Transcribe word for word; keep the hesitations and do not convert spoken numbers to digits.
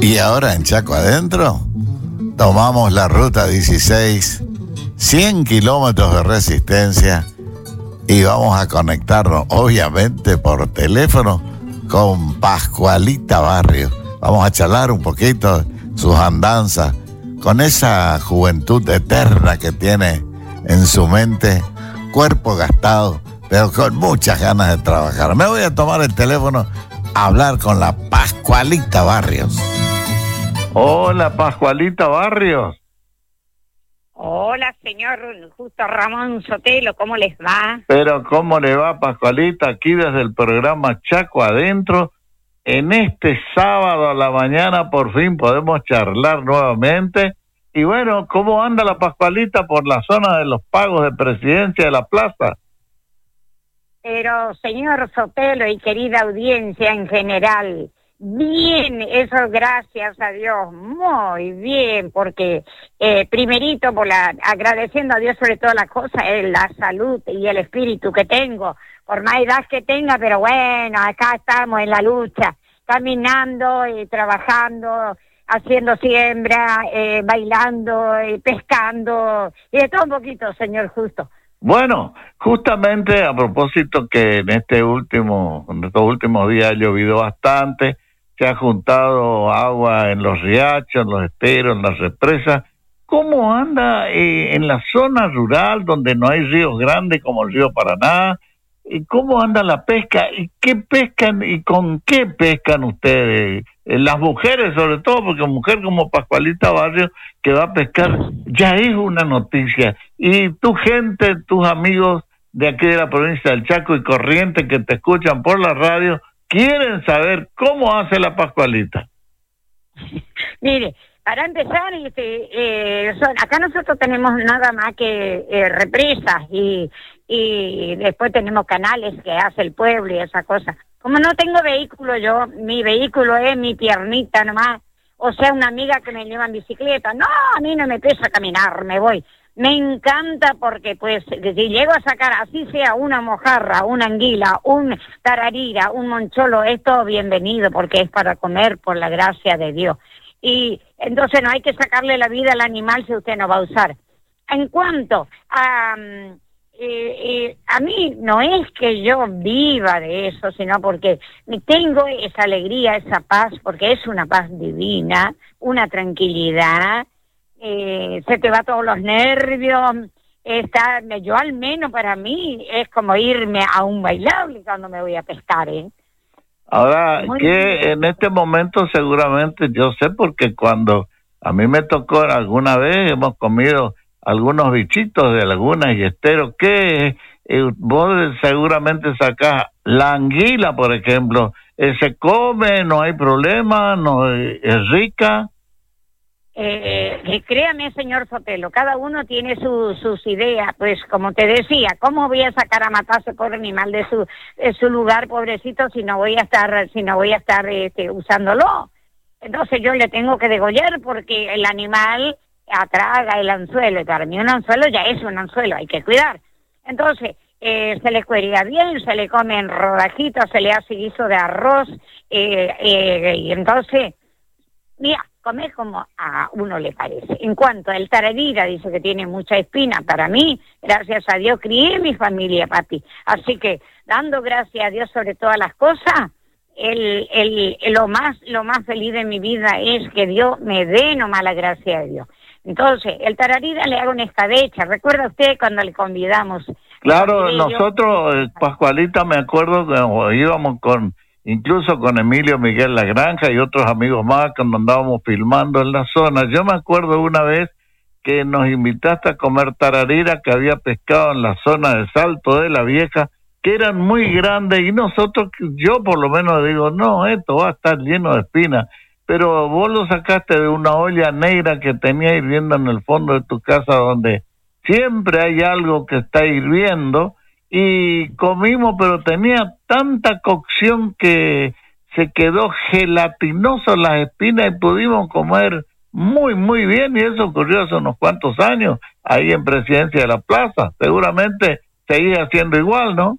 Y ahora en Chaco Adentro, tomamos la ruta dieciséis, cien kilómetros de resistencia, y vamos a conectarnos, obviamente, por teléfono con Pascualita Barrios. Vamos a charlar un poquito sus andanzas, con esa juventud eterna que tiene en su mente, cuerpo gastado, pero con muchas ganas de trabajar. Me voy a tomar el teléfono a hablar con la Pascualita Barrios. Hola, Pascualita Barrios. Hola, señor Justo Ramón Sotelo, ¿cómo les va? Pero ¿cómo le va, Pascualita? Aquí desde el programa Chaco Adentro. En este sábado a la mañana por fin podemos charlar nuevamente. Y bueno, ¿cómo anda la Pascualita por la zona de los pagos de Presidencia de la Plaza? Pero, señor Sotelo y querida audiencia en general, bien, eso gracias a Dios, muy bien, porque eh, primerito, por la, agradeciendo a Dios sobre todas las cosas, es la salud y el espíritu que tengo, por más edad que tenga, pero bueno, acá estamos en la lucha, caminando y trabajando, haciendo siembra, eh, bailando, eh, pescando, y de todo un poquito, señor Justo. Bueno, justamente a propósito que en este último, en estos últimos días ha llovido bastante, se ha juntado agua en los riachos, en los esteros, en las represas. ¿Cómo anda eh, en la zona rural donde no hay ríos grandes como el río Paraná? ¿Y cómo anda la pesca? ¿Y qué pescan y con qué pescan ustedes? Eh, las mujeres sobre todo, porque mujer como Pascualita Barrios que va a pescar ya es una noticia. Y tu gente, tus amigos de aquí de la provincia del Chaco y Corrientes que te escuchan por la radio, quieren saber cómo hace la Pascualita. Mire, para empezar, este, eh, son, acá nosotros tenemos nada más que eh, represas y, y después tenemos canales que hace el pueblo y esa cosa. Como no tengo vehículo yo, mi vehículo es mi piernita nomás, o sea, una amiga que me lleva en bicicleta. No, a mí no me pesa caminar, me voy. Me encanta porque, pues, si llego a sacar, así sea una mojarra, una anguila, un tararira, un moncholo, es todo bienvenido porque es para comer por la gracia de Dios. Y entonces no hay que sacarle la vida al animal si usted no va a usar. En cuanto a... Um, eh, eh, a mí no es que yo viva de eso, sino porque tengo esa alegría, esa paz, porque es una paz divina, una tranquilidad. Eh, se te va todos los nervios, está, yo al menos para mí es como irme a un bailable cuando me voy a pescar, ¿eh? Ahora, Muy que bien. en este momento seguramente, yo sé porque cuando a mí me tocó alguna vez, hemos comido algunos bichitos de lagunas y esteros, que eh, vos seguramente sacás la anguila, por ejemplo, eh, se come, no hay problema, no eh, es rica. Eh, eh, créame, señor Sotelo, cada uno tiene su, sus ideas, pues como te decía, ¿cómo voy a sacar a matarse pobre animal de su de su lugar, pobrecito, si no voy a estar si no voy a estar este, usándolo? Entonces yo le tengo que degollar porque el animal atraga el anzuelo, y para mí un anzuelo ya es un anzuelo, hay que cuidar. Entonces eh, se le cuería bien, se le come en rodajitas, se le hace guiso de arroz, eh, eh, y entonces, mira, come como a uno le parece. En cuanto al tararira, dice que tiene mucha espina. Para mí, gracias a Dios, crié mi familia, papi. Así que, dando gracias a Dios sobre todas las cosas, el, el, el, lo más lo más feliz de mi vida es que Dios me dé nomás la gracia de Dios. Entonces, el tararira le hago una escabecha. ¿Recuerda usted cuando le convidamos? Claro, Le nosotros, eh, Pascualita, me acuerdo que íbamos con... incluso con Emilio Miguel Lagranja y otros amigos más cuando andábamos filmando en la zona. Yo me acuerdo una vez que nos invitaste a comer tararira que había pescado en la zona de Salto de la Vieja, que eran muy grandes, y nosotros, yo por lo menos digo, no, esto va a estar lleno de espinas, pero vos lo sacaste de una olla negra que tenía hirviendo en el fondo de tu casa, donde siempre hay algo que está hirviendo, y comimos, pero tenía tanta cocción que se quedó gelatinoso las espinas y pudimos comer muy, muy bien, y eso ocurrió hace unos cuantos años, ahí en Presidencia de la Plaza. Seguramente seguís haciendo igual, ¿no?